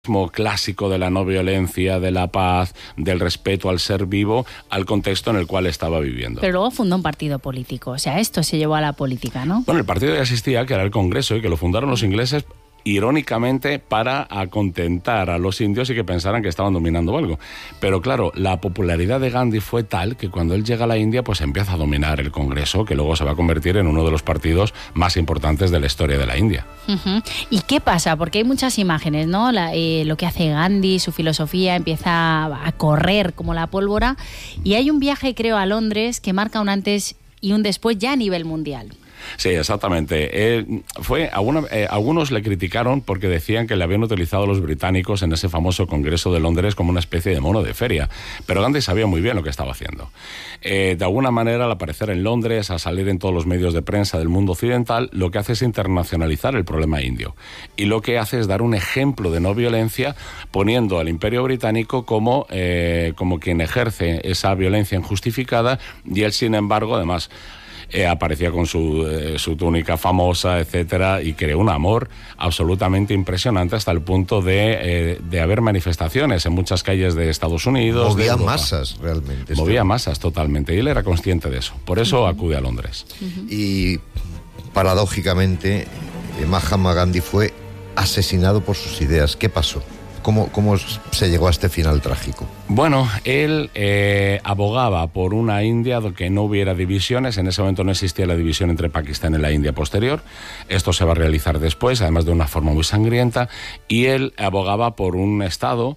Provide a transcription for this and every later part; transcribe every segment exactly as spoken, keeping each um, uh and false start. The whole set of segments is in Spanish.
clásico de la no violencia, de la paz, del respeto al ser vivo, al contexto en el cual estaba viviendo. Pero luego fundó un partido político, o sea, esto se llevó a la política, ¿no? Bueno, el partido ya existía, que era el Congreso, y que lo fundaron los ingleses irónicamente para acontentar a los indios y que pensaran que estaban dominando algo. Pero claro, la popularidad de Gandhi fue tal que cuando él llega a la India, pues empieza a dominar el Congreso, que luego se va a convertir en uno de los partidos más importantes de la historia de la India. Uh-huh. ¿Y qué pasa? Porque hay muchas imágenes, ¿no? La, eh, lo que hace Gandhi, su filosofía empieza a correr como la pólvora, y hay un viaje, creo, a Londres que marca un antes y un después ya a nivel mundial. Sí, exactamente. Eh, fue, alguna, eh, algunos le criticaron porque decían que le habían utilizado los británicos en ese famoso Congreso de Londres como una especie de mono de feria. Pero Gandhi sabía muy bien lo que estaba haciendo. Eh, de alguna manera, al aparecer en Londres, a salir en todos los medios de prensa del mundo occidental, lo que hace es internacionalizar el problema indio. Y lo que hace es dar un ejemplo de no violencia, poniendo al Imperio Británico como, eh, como quien ejerce esa violencia injustificada, y él, sin embargo, además, Eh, aparecía con su, eh, su túnica famosa, etcétera, y creó un amor absolutamente impresionante hasta el punto de, eh, de haber manifestaciones en muchas calles de Estados Unidos. Movía masas, realmente. Movía masas, totalmente, y él era consciente de eso. Por eso uh-huh. acude a Londres. Uh-huh. Y, paradójicamente, eh, Mahatma Gandhi fue asesinado por sus ideas. ¿Qué pasó? ¿Cómo, ¿Cómo se llegó a este final trágico? Bueno, él eh, abogaba por una India donde no hubiera divisiones. En ese momento no existía la división entre Pakistán y la India posterior. Esto se va a realizar después, además de una forma muy sangrienta. Y él abogaba por un Estado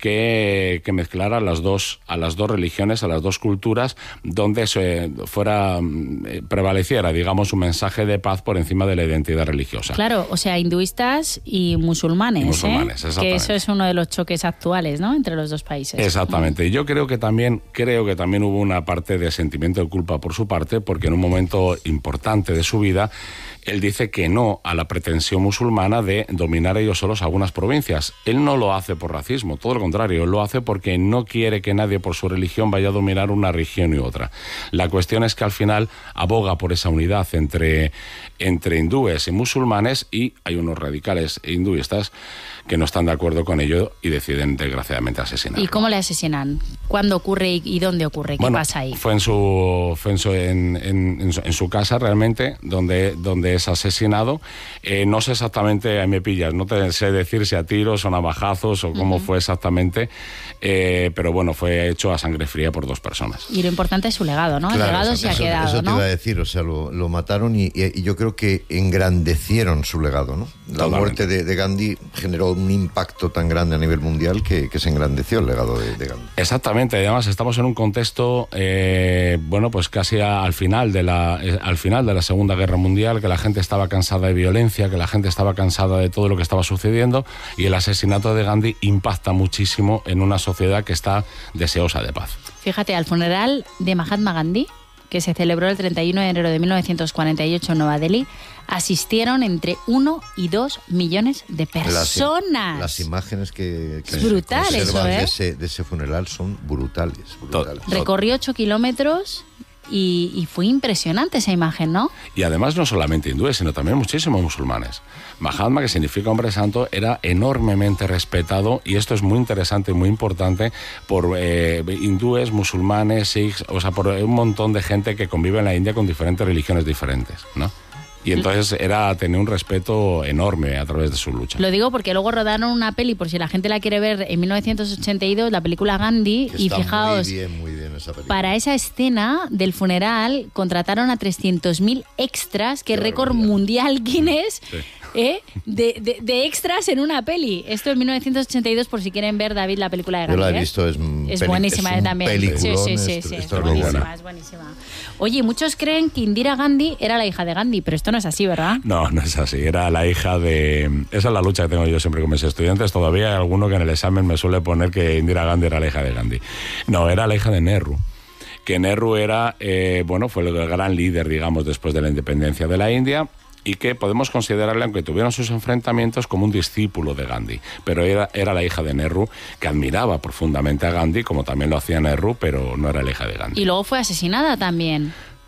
que, que mezclara las dos, a las dos religiones, a las dos culturas, donde se fuera eh, prevaleciera, digamos, un mensaje de paz por encima de la identidad religiosa. Claro, o sea, hinduistas y musulmanes. Y musulmanes, ¿eh? exactamente. Que eso es uno de los choques actuales, ¿no?, entre los dos países. Exactamente. Yo creo que también creo que también hubo una parte de sentimiento de culpa por su parte, porque en un momento importante de su vida él dice que no a la pretensión musulmana de dominar ellos solos algunas provincias. Él no lo hace por racismo, todo lo contrario, él lo hace porque no quiere que nadie por su religión vaya a dominar una región y otra. La cuestión es que al final aboga por esa unidad entre, entre hindúes y musulmanes, y hay unos radicales hinduistas que no están de acuerdo con ello y deciden desgraciadamente asesinarlo. ¿Y cómo le asesinan? ¿Cuándo ocurre y, y dónde ocurre? ¿Qué bueno, pasa ahí? Fue en su, fue en su, en, en, en su, en su casa realmente, donde, donde es asesinado. Eh, no sé exactamente, ahí me pillas, no te sé decir si a tiros o navajazos o cómo uh-huh. fue exactamente, eh, pero bueno, fue hecho a sangre fría por dos personas. Y lo importante es su legado, ¿no? Claro, el legado eso, se ha eso, quedado, eso te ¿no? iba a decir, o sea, lo, lo mataron y, y, y yo creo que engrandecieron su legado, ¿no? La Totalmente. muerte de, de Gandhi generó un impacto tan grande a nivel mundial que, que se engrandeció el legado de, de Gandhi. Exactamente, además estamos en un contexto, eh, bueno, pues casi a, al final de la, eh, al final de la Segunda Guerra Mundial, que la gente estaba cansada de violencia, que la gente estaba cansada de todo lo que estaba sucediendo, y el asesinato de Gandhi impacta muchísimo en una sociedad que está deseosa de paz. Fíjate, al funeral de Mahatma Gandhi, que se celebró el treinta y uno de enero de mil novecientos cuarenta y ocho en Nueva Delhi, asistieron entre uno y dos millones de personas. Las, las imágenes que, que es brutal se eso, ¿eh? de, ese, de ese funeral son brutales. brutales. Recorrió ocho kilómetros y, y fue impresionante esa imagen, ¿no? Y además no solamente hindúes, sino también muchísimos musulmanes. Mahatma, que significa hombre santo, era enormemente respetado, y esto es muy interesante y muy importante, por eh, hindúes, musulmanes, sikhs, o sea, por un montón de gente que convive en la India con diferentes religiones diferentes, ¿no? Y entonces era tener un respeto enorme a través de su lucha. Lo digo porque luego rodaron una peli, por si la gente la quiere ver, en mil novecientos ochenta y dos, la película Gandhi, que y está fijaos, muy bien, muy bien esa película. Para esa escena del funeral contrataron a trescientos mil extras, que récord mundial Guinness, sí. ¿eh? de, de, de extras en una peli. Esto en mil novecientos ochenta y dos, por si quieren ver, David, la película de Gandhi. Yo la he visto, es, es peli- buenísima es un también. peliculón, sí, sí, sí, es, sí, es, es buenísima, es buenísima. Oye, muchos creen que Indira Gandhi era la hija de Gandhi, pero esto no es así, ¿verdad? No, no es así. Era la hija de... Esa es la lucha que tengo yo siempre con mis estudiantes. Todavía hay alguno que en el examen me suele poner que Indira Gandhi era la hija de Gandhi. No, era la hija de Nehru. Que Nehru era, eh, bueno, fue el gran líder, digamos, después de la independencia de la India, y que podemos considerarle, aunque tuvieron sus enfrentamientos, como un discípulo de Gandhi. Pero era, era la hija de Nehru, que admiraba profundamente a Gandhi, como también lo hacía Nehru, pero no era la hija de Gandhi. Y luego fue asesinada también.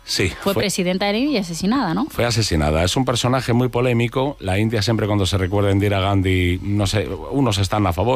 Sí. Fue, fue presidenta de la India y asesinada, ¿no? Fue asesinada. Es un personaje muy polémico. La India siempre cuando se recuerda a Indira Gandhi, no sé, unos están a favor,